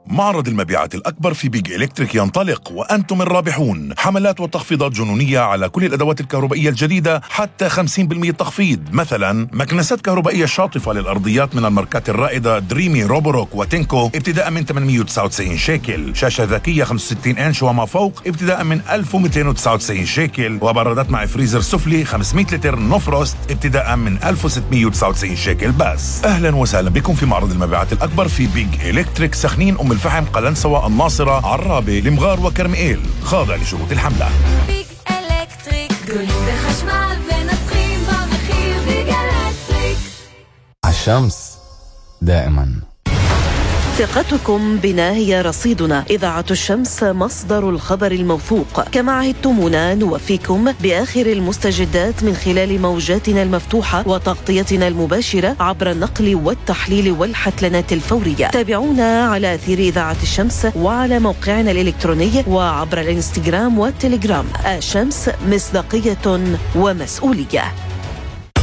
معرض المبيعات الأكبر في بيج إلكتريك ينطلق وأنتم الرابحون. حملات وتخفيضات جنونية على كل الأدوات الكهربائية الجديدة، حتى 50% تخفيض. مثلا مكنسات كهربائية شاطفة للأرضيات من الماركات الرائدة دريمي، روبوروك وتينكو ابتداء من 899 شيكل. شاشة ذكية 65 إنش وما فوق ابتداء من 1299 شيكل. وبرادات مع فريزر سفلي 500 لتر نوفروست ابتداء من 1699 شيكل بس. أهلا وسهلا بكم في معرض المبيعات الأكبر في بيج إلكتريك سخنين، أم الفحم، قلنسوة، الناصرة، عرابة، المغار وكرمئيل. خاضع لشروط الحملة. بيج إلكتريك دولة خشمال بنسخين بمخير. بيج إلكتريك عالشمس دائما. ثقتكم بنا هي رصيدنا. إذاعة الشمس مصدر الخبر الموثوق. كما عهدتمونا نوفيكم بآخر المستجدات من خلال موجاتنا المفتوحة وتغطيتنا المباشرة عبر النقل والتحليل والحتلنات الفورية. تابعونا على أثير إذاعة الشمس وعلى موقعنا الإلكتروني وعبر الإنستغرام والتليجرام. الشمس، مصداقية ومسؤولية.